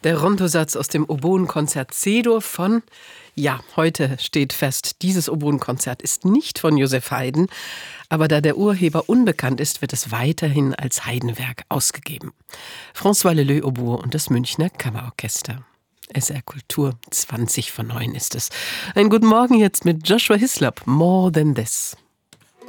Der Rondosatz aus dem Oboenkonzert C-Dur von, ja, heute steht fest, dieses Oboenkonzert ist nicht von Joseph Haydn, aber da der Urheber unbekannt ist, wird es weiterhin als Haydn-Werk ausgegeben. François Leleux Oboe und das Münchner Kammerorchester. SR Kultur, 20 vor 9 ist es. Einen guten Morgen jetzt mit Joshua Hislop, More Than This.